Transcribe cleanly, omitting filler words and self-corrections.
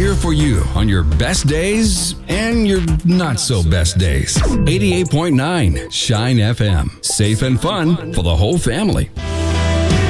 here for you on your best days and your not so best days. 88.9 Shine FM. Safe and fun for the whole family.